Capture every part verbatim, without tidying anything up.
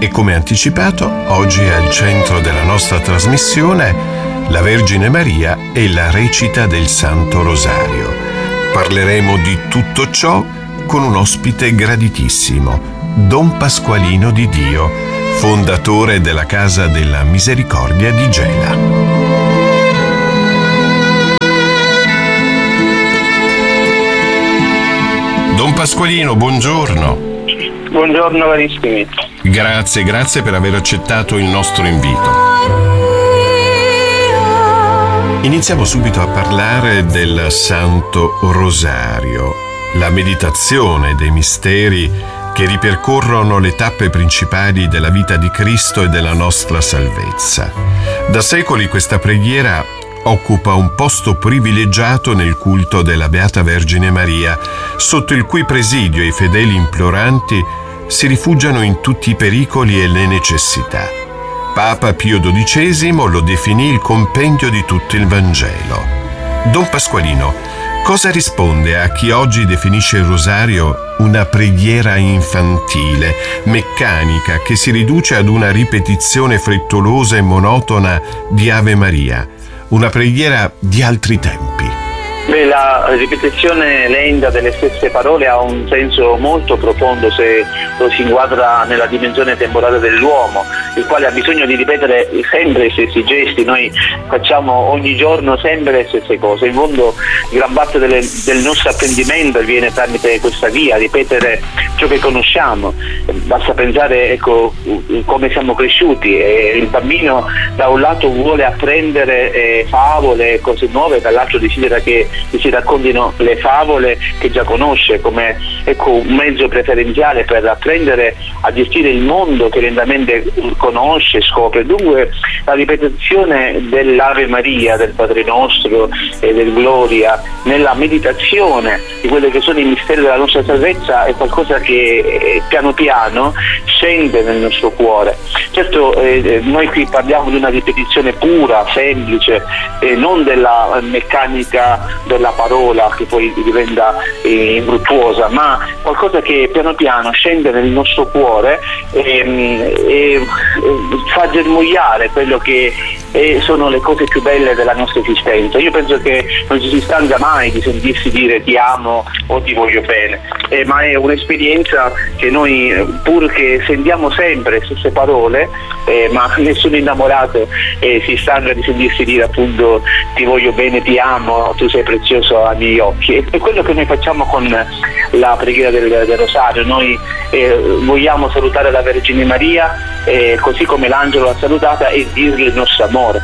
E come anticipato, oggi è al centro della nostra trasmissione la Vergine Maria e la recita del Santo Rosario. Parleremo di tutto ciò con un ospite graditissimo, Don Pasqualino di Dio, fondatore della Casa della Misericordia di Gela. Don Pasqualino, buongiorno. Buongiorno carissimi. Grazie, grazie per aver accettato il nostro invito. Iniziamo subito a parlare del Santo Rosario, la meditazione dei misteri che ripercorrono le tappe principali della vita di Cristo e della nostra salvezza. Da secoli questa preghiera occupa un posto privilegiato nel culto della Beata Vergine Maria, sotto il cui presidio i fedeli imploranti si rifugiano in tutti i pericoli e le necessità. Papa Pio dodicesimo lo definì il compendio di tutto il Vangelo. Don Pasqualino, cosa risponde a chi oggi definisce il rosario una preghiera infantile, meccanica, che si riduce ad una ripetizione frettolosa e monotona di Ave Maria, una preghiera di altri tempi? Beh, la ripetizione lenta delle stesse parole ha un senso molto profondo se lo si inquadra nella dimensione temporale dell'uomo, il quale ha bisogno di ripetere sempre gli stessi gesti. Noi facciamo ogni giorno sempre le stesse cose. In fondo gran parte delle, del nostro apprendimento avviene tramite questa via, ripetere ciò che conosciamo. Basta pensare, ecco, come siamo cresciuti. E il bambino da un lato vuole apprendere eh, favole, cose nuove, dall'altro desidera che si raccontino le favole che già conosce, come ecco un mezzo preferenziale per apprendere a gestire il mondo che lentamente conosce, scopre. Dunque la ripetizione dell'Ave Maria, del Padre Nostro e del Gloria nella meditazione di quelli che sono i misteri della nostra salvezza è qualcosa che eh, piano piano scende nel nostro cuore. Certo, eh, noi qui parliamo di una ripetizione pura, semplice, eh, non della meccanica della parola che poi diventa eh, infruttuosa, ma qualcosa che piano piano scende nel nostro cuore e, e, e fa germogliare quello che eh, sono le cose più belle della nostra esistenza. Io penso che non ci si stanca mai di sentirsi dire ti amo o ti voglio bene, eh, ma è un'esperienza che noi, pur che sentiamo sempre le stesse parole, eh, ma nessuno innamorato eh, si stanca di sentirsi dire appunto ti voglio bene, ti amo, tu sei prezioso ai miei occhi. È quello che noi facciamo con la preghiera del, del Rosario. Noi eh, vogliamo salutare la Vergine Maria eh, così come l'angelo l'ha salutata e dirgli il nostro amore.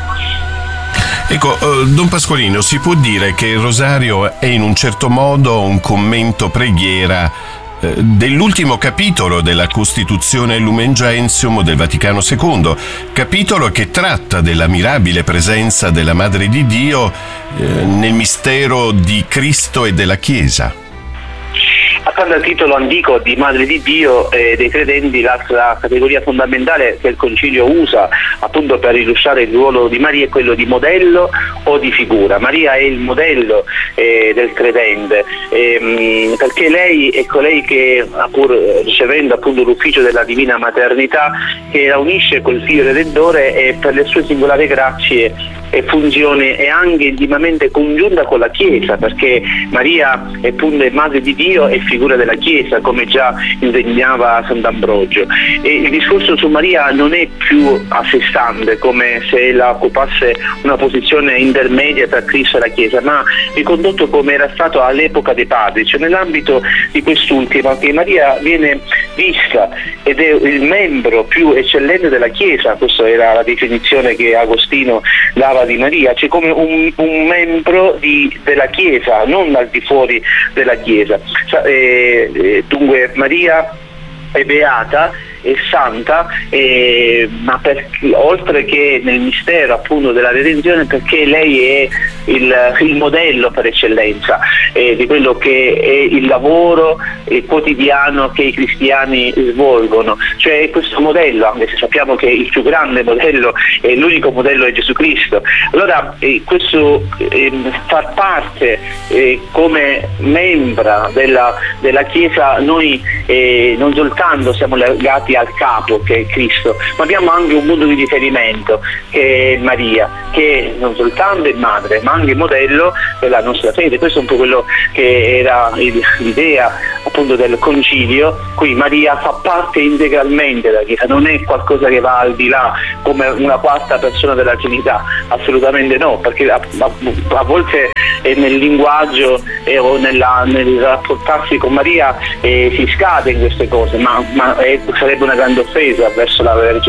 Ecco, eh, Don Pasqualino, si può dire che il Rosario è in un certo modo un commento preghiera eh, dell'ultimo capitolo della Costituzione Lumen Gentium del Vaticano secondo, capitolo che tratta della mirabile presenza della Madre di Dio eh, nel mistero di Cristo e della Chiesa. Accanto al titolo antico di Madre di Dio eh, dei credenti, l'altra categoria fondamentale che il Concilio usa appunto per illustrare il ruolo di Maria è quello di modello o di figura. Maria è il modello eh, del credente ehm, perché lei è colei che, pur ricevendo appunto l'ufficio della divina maternità, che la unisce col Figlio Redentore e per le sue singolari grazie e funzione è anche intimamente congiunta con la Chiesa, perché Maria è appunto Madre di Dio e figura della Chiesa, come già insegnava Sant'Ambrogio. E il discorso su Maria non è più a sé stante, come se ella occupasse una posizione intermedia tra Cristo e la Chiesa, ma ricondotto come era stato all'epoca dei padri, cioè nell'ambito di quest'ultima, che Maria viene vista ed è il membro più eccellente della Chiesa. Questa era la definizione che Agostino dava di Maria, cioè come un, un membro di, della Chiesa, non al di fuori della Chiesa. E, e, dunque Maria è beata, è santa, eh, ma per, oltre che nel mistero appunto della redenzione, perché lei è il, il modello per eccellenza eh, di quello che è il lavoro eh, quotidiano che i cristiani svolgono, cioè questo modello, anche se sappiamo che il più grande modello e l'unico modello è Gesù Cristo. Allora eh, questo eh, far parte eh, come membra della, della Chiesa, noi eh, non soltanto siamo legati legati al capo che è Cristo, ma abbiamo anche un punto di riferimento che è Maria, che non soltanto è madre ma anche modello della nostra fede. Questo è un po' quello che era l'idea appunto del concilio. Qui Maria fa parte integralmente della Chiesa, non è qualcosa che va al di là come una quarta persona della Trinità, assolutamente no, perché a, a, a volte eh, nel linguaggio eh, o nella, nel rapportarsi con Maria eh, si scade in queste cose, ma, ma eh, sarebbe una grande offesa verso la Vergine